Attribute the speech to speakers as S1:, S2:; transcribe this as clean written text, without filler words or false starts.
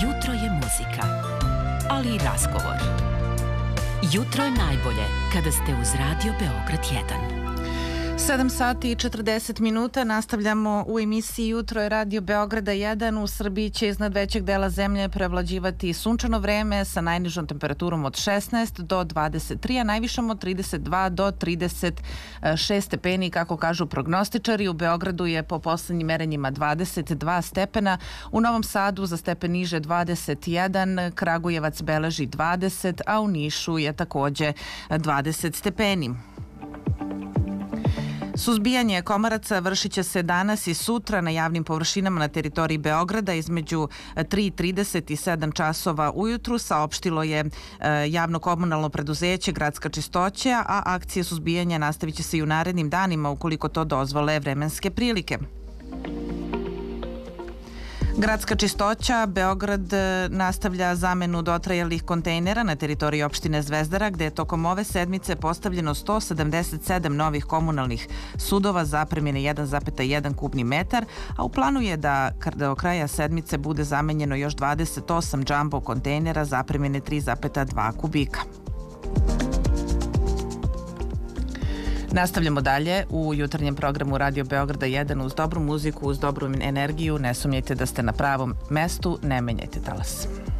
S1: Jutro je muzika, ali i razgovor. Jutro je najbolje kada ste uz Radio Beograd 1.
S2: 7 sati i 40 minuta, nastavljamo u emisiji Jutro je Radio Beograda 1. U Srbiji će iznad većeg dela zemlje prevlađivati sunčano vreme sa najnižom temperaturom od 16 do 23, a najvišom od 32 do 36 stepeni, kako kažu prognostičari. U Beogradu je po poslednjim merenjima 22 stepena, u Novom Sadu za stepen niže 21, Kragujevac beleži 20, a u Nišu je takođe 20 stepeni. Suzbijanje komaraca vršit će se danas i sutra na javnim površinama na teritoriji Beograda između 3:30 i 7 časova ujutru, saopštilo je javno komunalno preduzeće Gradska čistoća, a akcije suzbijanja nastavit će se i u narednim danima ukoliko to dozvole vremenske prilike. Gradska čistoća Beograd nastavlja zamenu dotrajalih kontejnera na teritoriji opštine Zvezdara, gde je tokom ove sedmice postavljeno 177 novih komunalnih sudova zapremljene 1,1 kubni metar, a u planu je da do kraja sedmice bude zamenjeno još 28 džambo kontejnera zapremljene 3,2 kubika. Nastavljamo dalje u jutarnjem programu Radio Beograda 1 uz dobru muziku, uz dobru energiju. Ne sumnjajte da ste na pravom mestu, ne menjajte talas.